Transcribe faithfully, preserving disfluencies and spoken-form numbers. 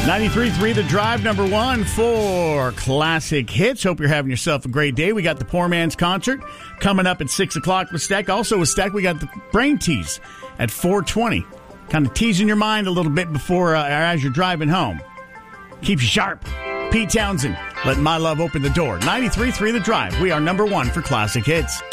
ninety-three point three The Drive, number one for Classic Hits. Hope you're having yourself a great day. We got the Poor Man's Concert coming up at six o'clock with Stack. Also with Stack, we got the Brain Tease at four twenty. Kind of teasing your mind a little bit before uh, as you're driving home. Keeps you sharp. Pete Townsend, letting my love open the door. ninety-three point three The Drive. We are number one for Classic Hits.